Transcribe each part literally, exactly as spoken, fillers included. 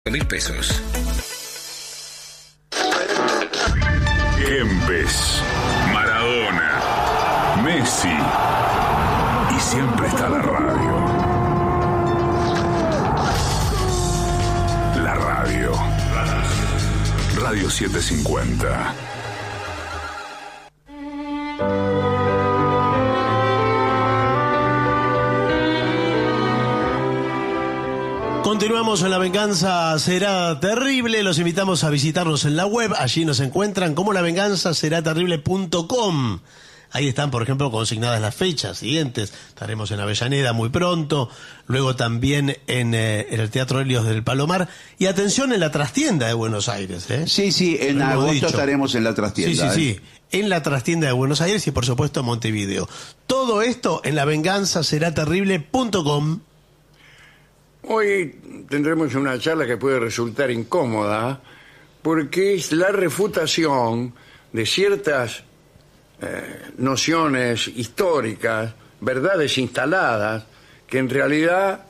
mil pesos. Kempes, Maradona, Messi y siempre está la radio. La radio. Radio setecientos cincuenta. Continuamos en La Venganza Será Terrible. Los invitamos a visitarnos en la web. Allí nos encuentran como la venganza será terrible punto com. Ahí están, por ejemplo, consignadas las fechas siguientes. Estaremos en Avellaneda muy pronto. Luego también en, eh, en el Teatro Helios del Palomar. Y atención, en la Trastienda de Buenos Aires. ¿eh? Sí, sí, en Lo hemos agosto dicho. estaremos en la Trastienda. Sí, sí, ¿eh? sí. En la Trastienda de Buenos Aires y, por supuesto, en Montevideo. Todo esto en la venganza será terrible punto com. Hoy tendremos una charla que puede resultar incómoda porque es la refutación de ciertas eh, nociones históricas, verdades instaladas, que en realidad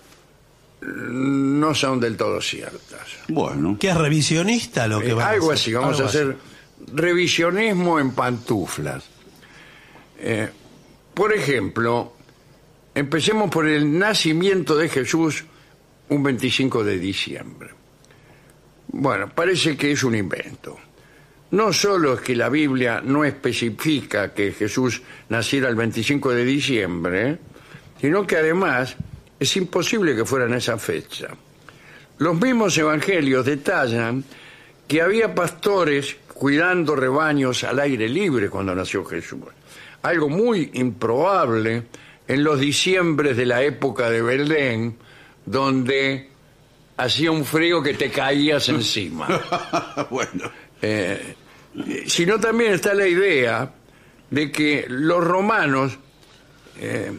no son del todo ciertas. Bueno. ¿Qué es revisionista lo que Eh, va a algo hacer? así, vamos Algo a así. hacer revisionismo en pantuflas. Eh, por ejemplo, empecemos por el nacimiento de Jesús un veinticinco de diciembre. Bueno, parece que es un invento. No solo es que la Biblia no especifica que Jesús naciera el veinticinco de diciembre, sino que además es imposible que fuera en esa fecha. Los mismos evangelios detallan que había pastores cuidando rebaños al aire libre cuando nació Jesús. Algo muy improbable en los diciembres de la época de Belén, donde hacía un frío que te caías encima. Bueno. Eh, sino también está la idea de que los romanos eh,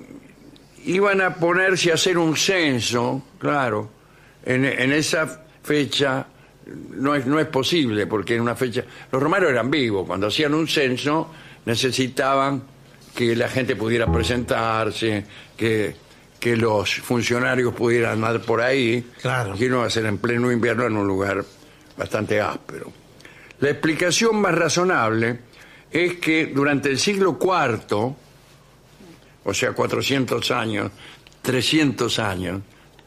iban a ponerse a hacer un censo, claro, en, en esa fecha no es, no es posible, porque en una fecha... Los romanos eran vivos, cuando hacían un censo necesitaban que la gente pudiera presentarse, que... que los funcionarios pudieran andar por ahí, Claro. que no va a ser en pleno invierno en un lugar bastante áspero. La explicación más razonable es que durante el siglo cuarto, o sea, cuatrocientos años, trescientos años,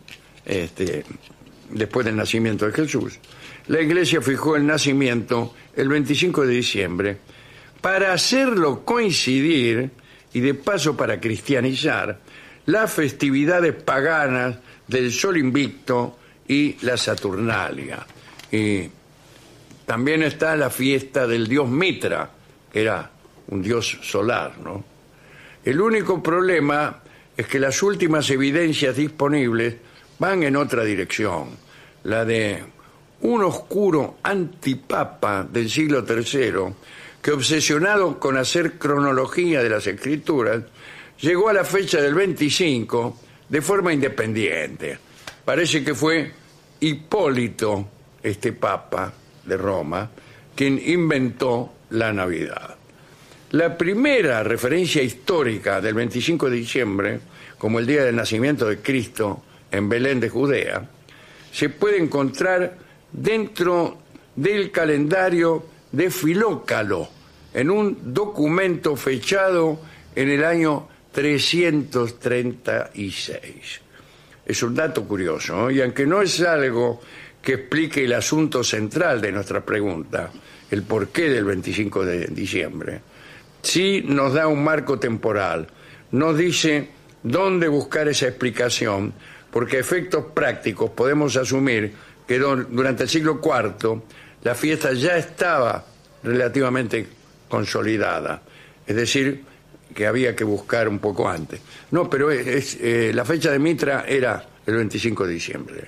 este, después del nacimiento de Jesús, la Iglesia fijó el nacimiento el veinticinco de diciembre para hacerlo coincidir, y de paso para cristianizar, las festividades paganas del Sol Invicto y la Saturnalia. Y también está la fiesta del dios Mitra, que era un dios solar, ¿no? El único problema es que las últimas evidencias disponibles van en otra dirección, la de un oscuro antipapa del siglo tercero, que obsesionado con hacer cronología de las escrituras, llegó a la fecha del veinticinco de forma independiente. Parece que fue Hipólito, este papa de Roma, quien inventó la Navidad. La primera referencia histórica del veinticinco de diciembre, como el día del nacimiento de Cristo en Belén de Judea, se puede encontrar dentro del calendario de Filócalo, en un documento fechado en el año trescientos treinta y seis. Es un dato curioso, ¿no? Y aunque no es algo que explique el asunto central de nuestra pregunta, el porqué del veinticinco de diciembre, sí nos da un marco temporal, nos dice dónde buscar esa explicación, porque a efectos prácticos podemos asumir que durante el siglo cuarto la fiesta ya estaba relativamente consolidada, es decir, que había que buscar un poco antes. No, pero es, es, eh, la fecha de Mitra era el veinticinco de diciembre.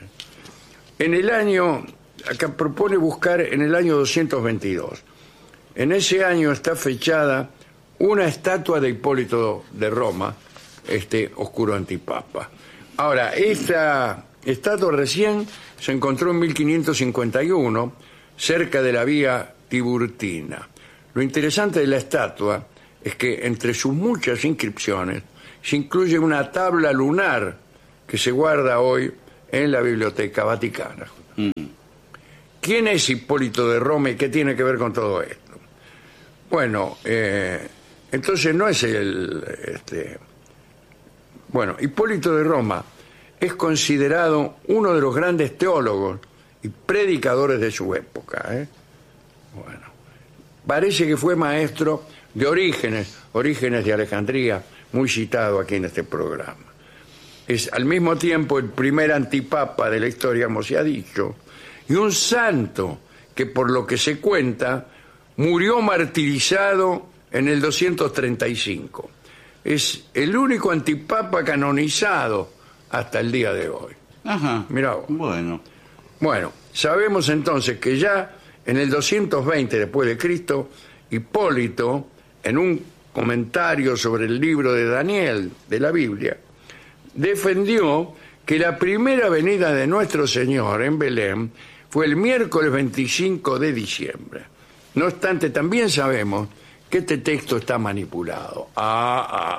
En el año, acá propone buscar en el año doscientos veintidós. En ese año está fechada una estatua de Hipólito de Roma, este oscuro antipapa. Ahora, esta estatua recién se encontró en mil quinientos cincuenta y uno, cerca de la vía Tiburtina. Lo interesante de la estatua es que entre sus muchas inscripciones se incluye una tabla lunar que se guarda hoy en la Biblioteca Vaticana. Mm. ¿Quién es Hipólito de Roma y qué tiene que ver con todo esto? Bueno, eh, entonces no es el... Este, bueno, Hipólito de Roma es considerado uno de los grandes teólogos y predicadores de su época. ¿eh? Bueno, parece que fue maestro de Orígenes, Orígenes de Alejandría, muy citado aquí en este programa. Es al mismo tiempo el primer antipapa de la historia, como se ha dicho, y un santo que, por lo que se cuenta, murió martirizado en el doscientos treinta y cinco. Es el único antipapa canonizado hasta el día de hoy. Ajá. Mirá vos. Bueno. Bueno, sabemos entonces que ya en el doscientos veinte después de Cristo, Hipólito, en un comentario sobre el libro de Daniel de la Biblia, defendió que la primera venida de nuestro Señor en Belén fue el miércoles veinticinco de diciembre. No obstante, también sabemos que este texto está manipulado. Ah, ah,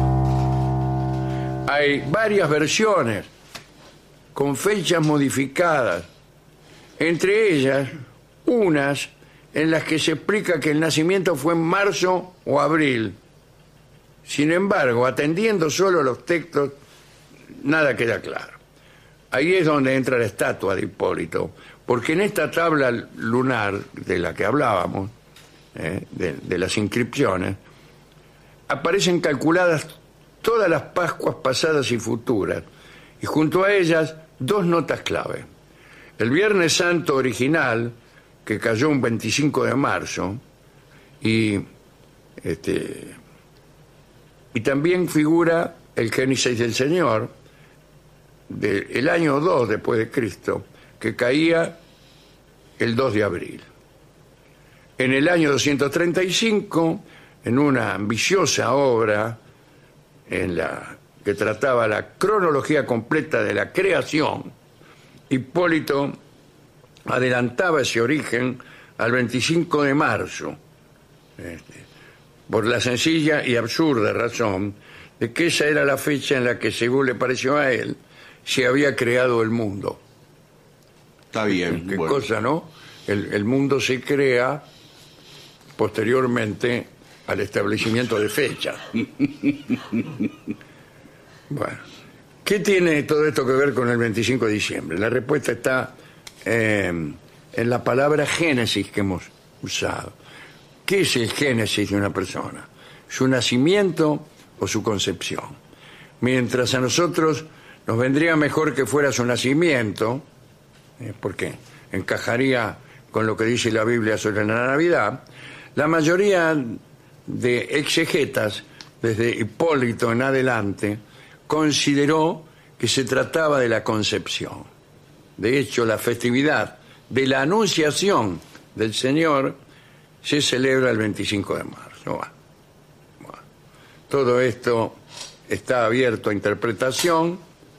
ah. Hay varias versiones con fechas modificadas, entre ellas unas en las que se explica que el nacimiento fue en marzo o abril. Sin embargo, atendiendo solo los textos, nada queda claro. Ahí es donde entra la estatua de Hipólito, porque en esta tabla lunar de la que hablábamos, eh, de, de las inscripciones, aparecen calculadas todas las Pascuas pasadas y futuras, y junto a ellas dos notas clave. El Viernes Santo original, que cayó un veinticinco de marzo, y, este, y también figura el Génesis del Señor, del año dos después de Cristo, que caía el dos de abril. En el año doscientos treinta y cinco, en una ambiciosa obra en la que trataba la cronología completa de la creación, Hipólito adelantaba ese origen al veinticinco de marzo, este, por la sencilla y absurda razón de que esa era la fecha en la que, según le pareció a él, se había creado el mundo. Está bien. ¿Qué bueno. cosa, no? El, el mundo se crea posteriormente al establecimiento de fecha. Bueno, ¿qué tiene todo esto que ver con el veinticinco de diciembre? La respuesta está eh, en la palabra génesis que hemos usado. ¿Qué es el génesis de una persona? ¿Su nacimiento o su concepción? Mientras a nosotros nos vendría mejor que fuera su nacimiento, eh, porque encajaría con lo que dice la Biblia sobre la Navidad, la mayoría de exegetas, desde Hipólito en adelante, consideró que se trataba de la concepción. De hecho, la festividad de la Anunciación del Señor se celebra el veinticinco de marzo. Bueno, bueno. Todo esto está abierto a interpretación,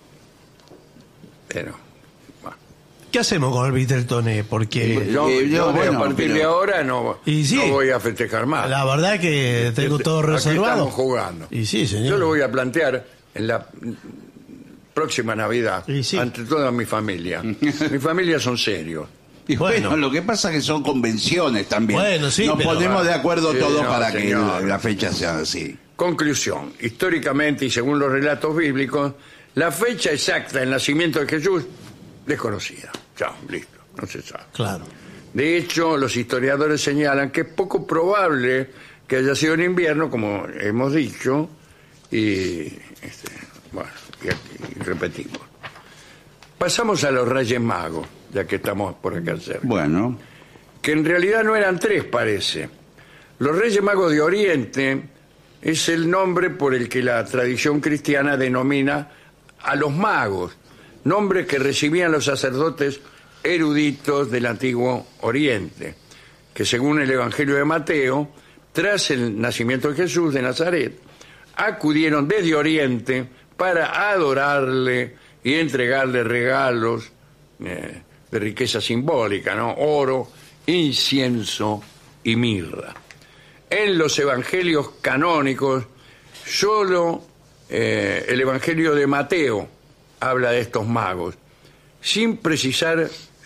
pero... Bueno. ¿Qué hacemos con el Viteltoné? Porque Yo, Eh, yo, yo de- bueno, a partir pero- de ahora no, Y sí. no voy a festejar más. la verdad que tengo todo Aquí reservado. estamos jugando. Y sí, señor. Yo lo voy a plantear en la próxima Navidad, Y sí. ante toda mi familia. Mi familia son serios. Y bueno, Bueno. lo que pasa es que son convenciones también. Bueno, sí, Nos pero- ponemos de acuerdo Sí, todos no, para señor. que la fecha sea así. Conclusión. Históricamente y según los relatos bíblicos, la fecha exacta del nacimiento de Jesús, desconocida. Chao, listo, no se sabe. Claro. De hecho, los historiadores señalan que es poco probable que haya sido en invierno, como hemos dicho, y, este, bueno, y, aquí- y repetimos. Pasamos a los Reyes Magos, ya que estamos por acá cerca. Bueno, Que en realidad no eran tres, parece. Los Reyes Magos de Oriente es el nombre por el que la tradición cristiana denomina a los magos, nombres que recibían los sacerdotes eruditos del antiguo Oriente, que según el Evangelio de Mateo, tras el nacimiento de Jesús de Nazaret, acudieron desde Oriente para adorarle y entregarle regalos eh, de riqueza simbólica, ¿no? Oro, incienso y mirra. En los evangelios canónicos, solo eh, el Evangelio de Mateo habla de estos magos, sin precisar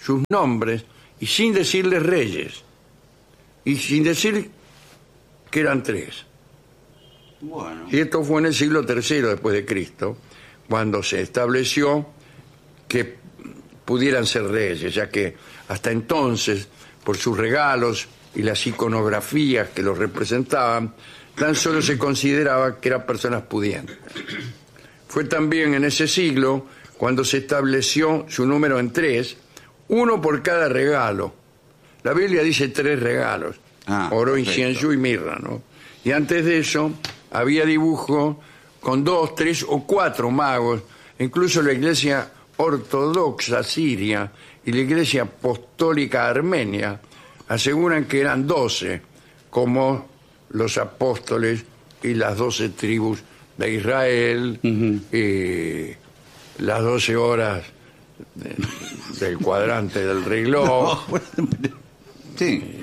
sus nombres y sin decirles reyes. Y sin decir que eran tres. Bueno. Y esto fue en el siglo tercero después de Cristo, cuando se estableció que pudieran ser reyes, ya que hasta entonces, por sus regalos y las iconografías que los representaban, tan solo se consideraba que eran personas pudientes. Fue también en ese siglo cuando se estableció su número en tres, uno por cada regalo. La Biblia dice tres regalos, Ah, oro, perfecto. incienso y mirra, ¿no? Y antes de eso había dibujo con dos, tres o cuatro magos. Incluso la Iglesia Ortodoxa Siria y la Iglesia Apostólica Armenia aseguran que eran doce, como los apóstoles y las doce tribus de Israel, y las doce horas de- del cuadrante del reloj, Sí.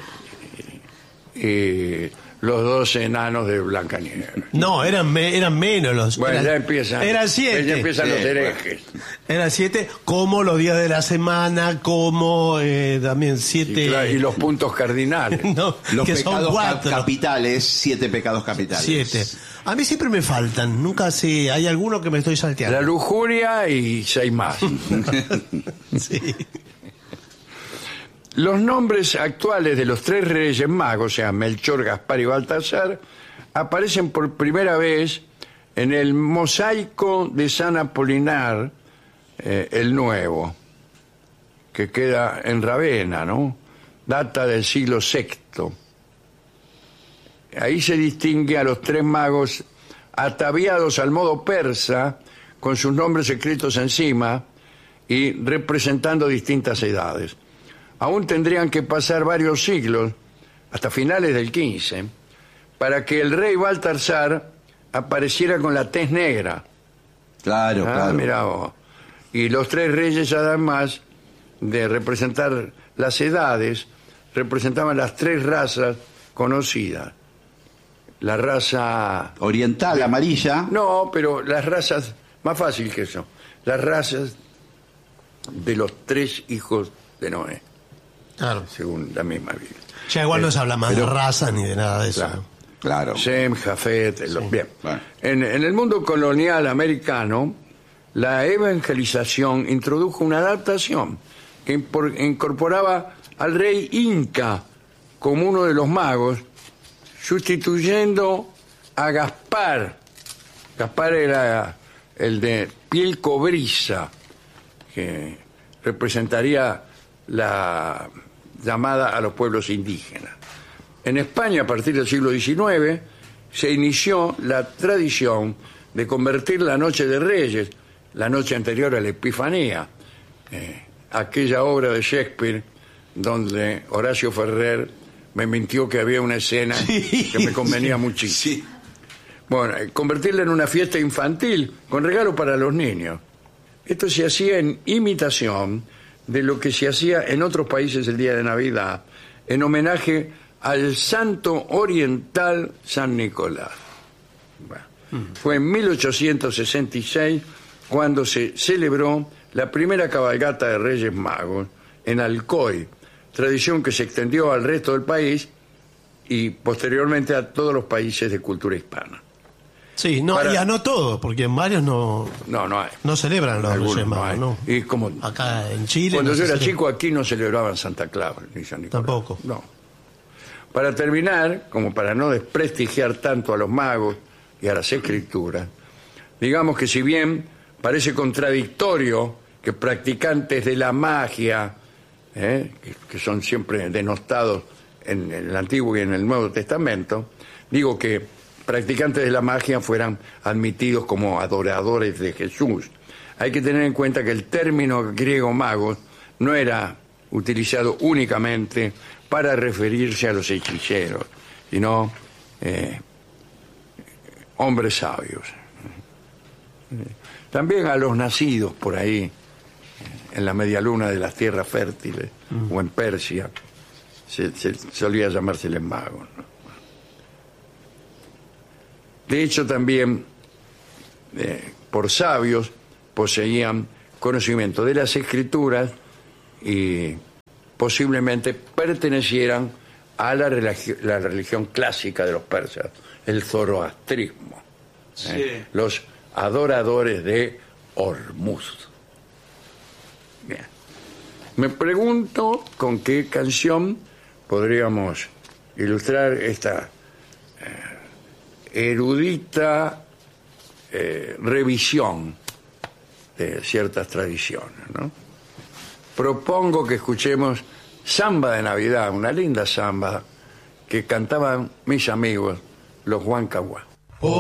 y los doce enanos de Blancanieves. No, eran, me- eran menos los. Bueno, eran, ya empiezan, Eran siete. ya empiezan Sí, los herejes. Eran siete, como los días de la semana, como eh, también Y, siete. claro, y los puntos cardinales. No, Los que son pecados ca- cuatro. capitales, siete pecados capitales. Siete. A mí siempre me faltan. Nunca sé. Hay alguno que me estoy salteando. La lujuria y seis más. Sí. Los nombres actuales de los tres reyes magos, o sea, Melchor, Gaspar y Baltasar, aparecen por primera vez en el mosaico de San Apolinar, eh, el Nuevo, que queda en Ravenna, ¿no? Data del siglo sexto. Ahí se distingue a los tres magos ataviados al modo persa, con sus nombres escritos encima y representando distintas edades. Aún tendrían que pasar varios siglos, hasta finales del quince, para que el rey Baltasar apareciera con la tez negra. Claro, Ah, claro. mirá vos. Y los tres reyes, además de representar las edades, representaban las tres razas conocidas. La raza... Oriental, amarilla. No, pero las razas... Más fácil que eso. Las razas de los tres hijos de Noé, Claro. según la misma Biblia. Ya igual no se habla más pero- de razas ni de nada de eso. Claro. ¿no? Claro. Sem, Jafet, los- bien. Bueno. En, en el mundo colonial americano, la evangelización introdujo una adaptación que impor- incorporaba al rey Inca como uno de los magos, sustituyendo a Gaspar. Gaspar era el de piel cobriza, que representaría la llamada a los pueblos indígenas. En España, a partir del siglo diecinueve, se inició la tradición de convertir la Noche de Reyes, la noche anterior a la Epifanía, eh, aquella obra de Shakespeare donde Horacio Ferrer me mintió que había una escena Sí, que me convenía muchísimo. Sí. Bueno, eh, convertirla en una fiesta infantil con regalo para los niños. Esto se hacía en imitación de lo que se hacía en otros países el día de Navidad, en homenaje al santo oriental San Nicolás. Bueno, fue en mil ochocientos sesenta y seis cuando se celebró la primera cabalgata de Reyes Magos en Alcoy, tradición que se extendió al resto del país y posteriormente a todos los países de cultura hispana. Sí, no, Para- ya no todos, porque en varios no, No, no hay. no celebran los Algunos Reyes no Magos, hay. ¿no? Y como Acá en Chile. cuando no yo se era celebra. chico aquí no celebraban Santa Claus ni San Nicolás. Tampoco. No. Para terminar, como para no desprestigiar tanto a los magos y a las escrituras, digamos que si bien parece contradictorio que practicantes de la magia, ¿eh? que, que son siempre denostados en el Antiguo y en el Nuevo Testamento, digo que practicantes de la magia fueran admitidos como adoradores de Jesús. Hay que tener en cuenta que el término griego magos no era utilizado únicamente para referirse a los hechiceros, sino eh, hombres sabios. También a los nacidos por ahí, en la medialuna de las tierras fértiles, o en Persia, se, se- solía llamárseles magos, ¿no? De hecho, también, eh, por sabios, poseían conocimiento de las escrituras y posiblemente pertenecieran a la, religi- la religión clásica de los persas, el zoroastrismo. Sí. ¿eh? Los adoradores de Hormuz. Bien. Me pregunto con qué canción podríamos ilustrar esta eh, erudita eh, revisión de ciertas tradiciones, ¿no? Propongo que escuchemos Samba de Navidad, una linda samba que cantaban mis amigos, los Huancahuá.